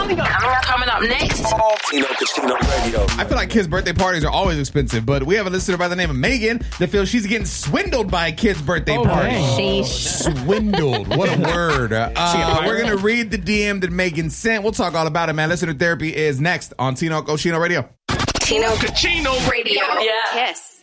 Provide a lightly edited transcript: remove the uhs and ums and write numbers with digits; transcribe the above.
Coming up next. Tino Casino Radio. I feel like kids' birthday parties are always expensive, but we have a listener by the name of Megan that feels she's getting swindled by a kid's birthday party. Swindled. What a word. We're going to read the DM that Megan sent. We'll talk all about it, man. Listener therapy is next on Tino Cochino Radio. Tino Cochino Radio. Yeah. Yes.